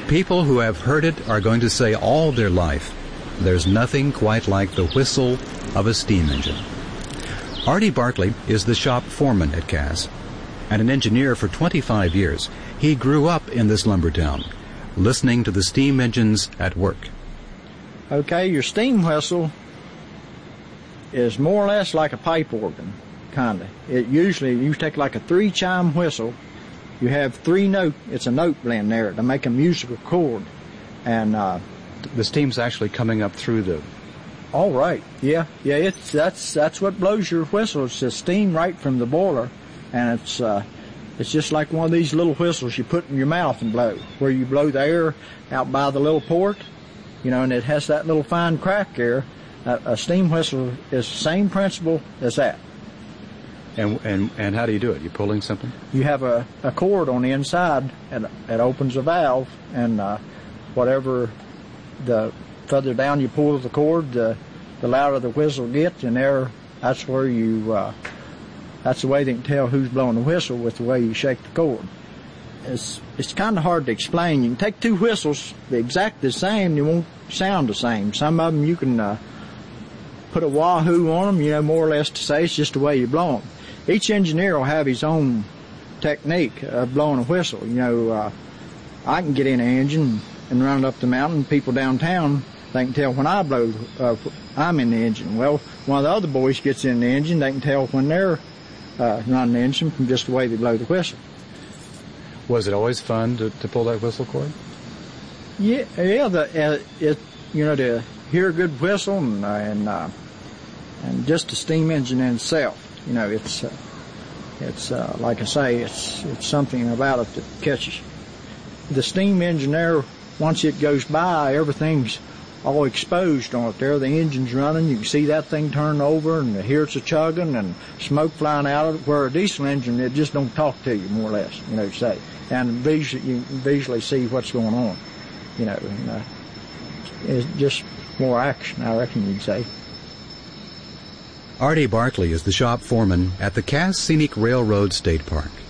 People who have heard it are going to say all their life, there's nothing quite like the whistle of a steam engine. Artie Barkley is the shop foreman at Cass, and an engineer for 25 years. He grew up in this lumber town, listening to the steam engines at work. Okay, your steam whistle is more or less like a pipe organ, kind of. It usually, you take like a 3-chime whistle, you have 3 note, it's a note blend there to make a musical chord. And the steam's actually coming up through the... All right, yeah, that's what blows your whistle. It's the steam right from the boiler, and it's just like one of these little whistles you put in your mouth and blow, where you blow the air out by the little port, and it has that little fine crack there. A steam whistle is the same principle as that. And how do you do it? You pulling something? You have a cord on the inside, and it opens a valve, and whatever the further down you pull the cord, the louder the whistle gets, and that's where that's the way they can tell who's blowing the whistle, with the way you shake the cord. It's kind of hard to explain. You can take 2 whistles, they're exactly the same, they won't sound the same. Some of them you can put a wahoo on them, more or less to say it's just the way you blow them. Each engineer will have his own technique of blowing a whistle. I can get in an engine and run it up the mountain. People downtown, they can tell when I blow, I'm in the engine. Well, one of the other boys gets in the engine, they can tell when they're running the engine from just the way they blow the whistle. Was it always fun to pull that whistle cord? Yeah, to hear a good whistle and just the steam engine in itself. It's like I say, it's something about it that catches you. The steam engine there, once it goes by, everything's all exposed on it there. The engine's running, you can see that thing turn over, and hear it's a chugging and smoke flying out of it, where a diesel engine, it just don't talk to you, more or less, say. And you can visually see what's going on, it's just more action, I reckon you'd say. Artie Barkley is the shop foreman at the Cass Scenic Railroad State Park.